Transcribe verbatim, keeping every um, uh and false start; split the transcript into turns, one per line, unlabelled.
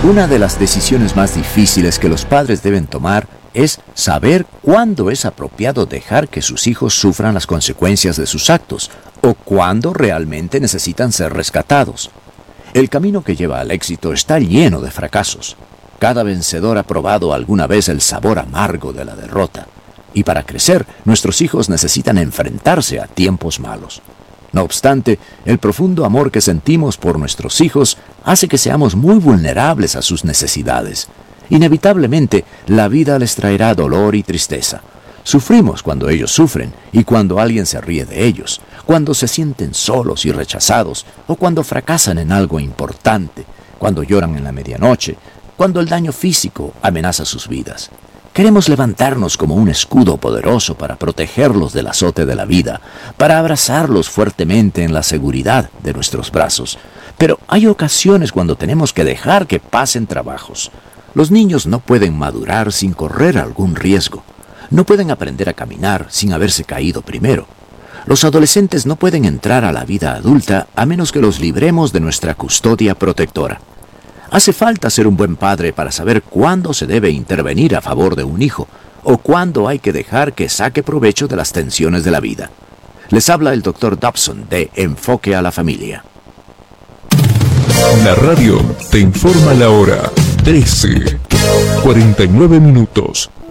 Una de las decisiones más difíciles que los padres deben tomar es saber cuándo es apropiado dejar que sus hijos sufran las consecuencias de sus actos o cuándo realmente necesitan ser rescatados. El camino que lleva al éxito está lleno de fracasos. Cada vencedor ha probado alguna vez el sabor amargo de la derrota. Y para crecer, nuestros hijos necesitan enfrentarse a tiempos malos. No obstante, el profundo amor que sentimos por nuestros hijos hace que seamos muy vulnerables a sus necesidades. Inevitablemente, la vida les traerá dolor y tristeza. Sufrimos cuando ellos sufren y cuando alguien se ríe de ellos, cuando se sienten solos y rechazados o cuando fracasan en algo importante, cuando lloran en la medianoche, cuando el daño físico amenaza sus vidas. Queremos levantarnos como un escudo poderoso para protegerlos del azote de la vida, para abrazarlos fuertemente en la seguridad de nuestros brazos. Pero hay ocasiones cuando tenemos que dejar que pasen trabajos. Los niños no pueden madurar sin correr algún riesgo. No pueden aprender a caminar sin haberse caído primero. Los adolescentes no pueden entrar a la vida adulta a menos que los libremos de nuestra custodia protectora. Hace falta ser un buen padre para saber cuándo se debe intervenir a favor de un hijo o cuándo hay que dejar que saque provecho de las tensiones de la vida. Les habla el doctor Dobson de Enfoque a la Familia.
La radio te informa la hora. trece, cuarenta y nueve minutos.